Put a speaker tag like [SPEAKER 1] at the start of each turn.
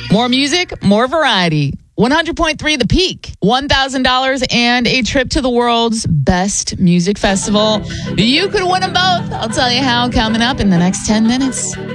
[SPEAKER 1] More music, more variety. 100.3 The Peak. $1,000 and a trip to the world's best music festival. You could win them both. I'll tell you how coming up in the next 10 minutes.